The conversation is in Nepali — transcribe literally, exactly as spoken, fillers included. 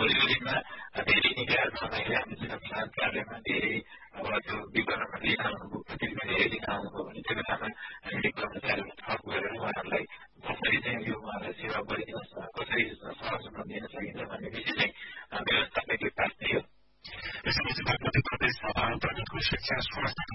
भोलिको दिनमा धेरै निकायहरूमा अहिले हामी जुन विधान कार्यमा धेरै अब त्यो विवरणमा लिन आउनुभयो प्रतिक्रिया धेरै लिन आउनुभयो भने त्यो बेलामा हामीले कर्मचारीहरू थप गरेर उहाँहरूलाई कसरी चाहिँ यो उहाँलाई सेवा गरिदिन कसरी सहयोग दिन सकिन्छ भन्ने विषय चाहिँ व्यवस्थापकीय पास नै हो। यसैबीच मध्य प्रदेश प्रमुखको शिक्षा स्वास्थ्य